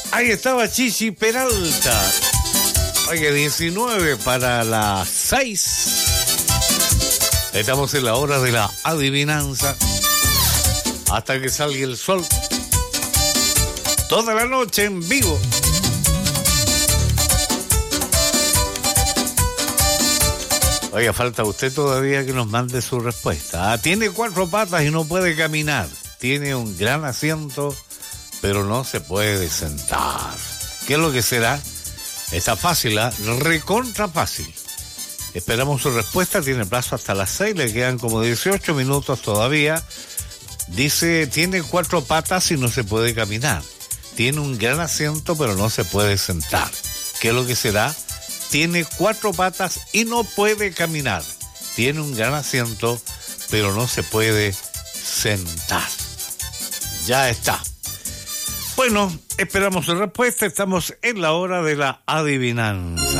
Ahí estaba Chichi Peralta. Oye, 19 para las 6. Estamos en la hora de la adivinanza. Hasta que salga el sol. Toda la noche en vivo. Oiga, falta usted todavía que nos mande su respuesta. Tiene 4 patas y no puede caminar. Tiene un gran asiento, pero no se puede sentar. ¿Qué es lo que será? Está fácil, recontra fácil. Esperamos su respuesta. Tiene plazo hasta las 6. Le quedan como 18 minutos todavía. Dice, tiene 4 patas y no se puede caminar. Tiene un gran asiento, pero no se puede sentar. ¿Qué es lo que será? Tiene 4 patas y no puede caminar. Tiene un gran asiento, pero no se puede sentar. Ya está. Bueno, esperamos su respuesta. Estamos en la hora de la adivinanza.